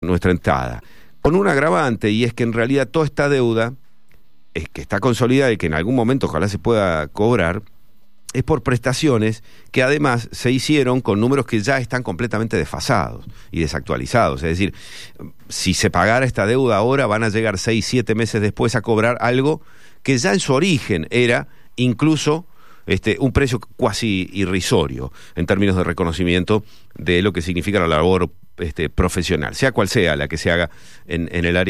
nuestra entrada, con un agravante, y es que en realidad toda esta deuda es que está consolidada y que en algún momento ojalá se pueda cobrar, es por prestaciones que además se hicieron con números que ya están completamente desfasados y desactualizados. Es decir, si se pagara esta deuda ahora, van a llegar 6, 7 meses después a cobrar algo que ya en su origen era incluso un precio cuasi irrisorio en términos de reconocimiento de lo que significa la labor profesional, sea cual sea la que se haga en el área